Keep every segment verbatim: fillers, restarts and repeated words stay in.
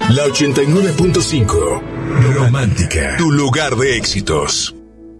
La ochenta y nueve punto cinco. Romántica. Tu lugar de éxitos.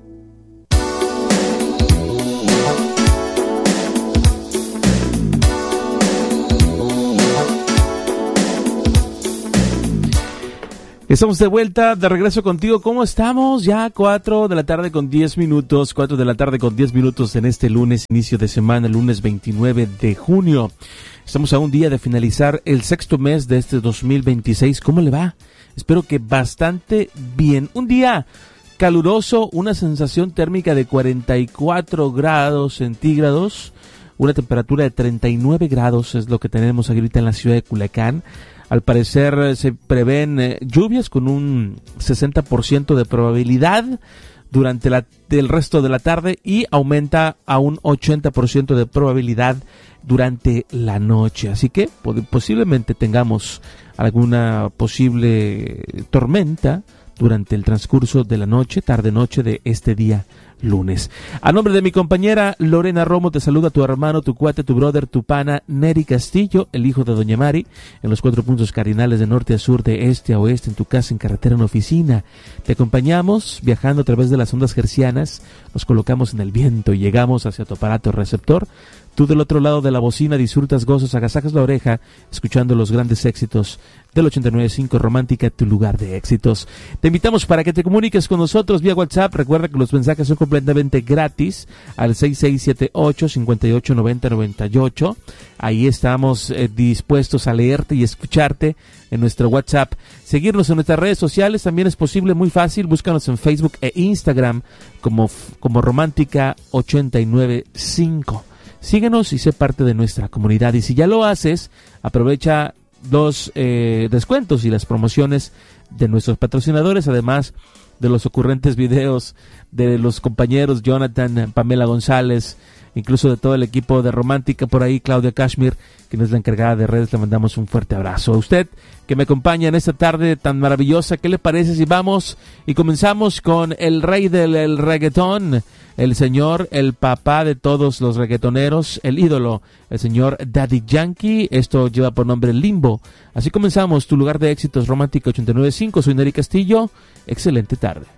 Estamos de vuelta, de regreso contigo. ¿Cómo estamos? Ya cuatro de la tarde con diez minutos, cuatro de la tarde con diez minutos en este lunes, inicio de semana, lunes veintinueve de junio. Estamos a un día de finalizar el sexto mes de este dos mil veintiséis. ¿Cómo le va? Espero que bastante bien. Un día caluroso, una sensación térmica de cuarenta y cuatro grados centígrados, una temperatura de treinta y nueve grados es lo que tenemos ahorita en la ciudad de Culiacán. Al parecer se prevén eh, lluvias con un sesenta por ciento de probabilidad durante la, el resto de la tarde y aumenta a un ochenta por ciento de probabilidad durante la noche. Así que posiblemente tengamos alguna posible tormenta durante el transcurso de la noche, tarde-noche de este día lunes. A nombre de mi compañera Lorena Romo, te saluda tu hermano, tu cuate, tu brother, tu pana, Neri Castillo, el hijo de Doña Mari, en los cuatro puntos cardinales de norte a sur, de este a oeste, en tu casa, en carretera, en oficina. Te acompañamos viajando a través de las ondas hercianas, nos colocamos en el viento y llegamos hacia tu aparato receptor. Tú del otro lado de la bocina disfrutas, gozos, agasajas la oreja, escuchando los grandes éxitos del ochenta y nueve punto cinco Romántica, tu lugar de éxitos. Te invitamos para que te comuniques con nosotros vía WhatsApp. Recuerda que los mensajes son completamente gratis al seis seis siete ocho, cinco ocho nueve cero nueve ocho. Ahí estamos eh, dispuestos a leerte y escucharte en nuestro WhatsApp. Seguirnos en nuestras redes sociales también es posible, muy fácil. Búscanos en Facebook e Instagram como, como Romántica ochenta y nueve punto cinco. Síguenos y sé parte de nuestra comunidad. Y si ya lo haces, aprovecha los eh, descuentos y las promociones de nuestros patrocinadores, además de los ocurrentes videos de los compañeros Jonathan, Pamela González, incluso de todo el equipo de Romántica. Por ahí Claudia Kashmir, quien es la encargada de redes, le mandamos un fuerte abrazo. A usted que me acompaña en esta tarde tan maravillosa, ¿qué le parece si vamos y comenzamos con el rey del el reggaetón, el señor, el papá de todos los reggaetoneros, el ídolo, el señor Daddy Yankee? Esto lleva por nombre Limbo. Así comenzamos tu lugar de éxitos, Romántica ochenta y nueve punto cinco. Soy Neri Castillo. Excelente tarde.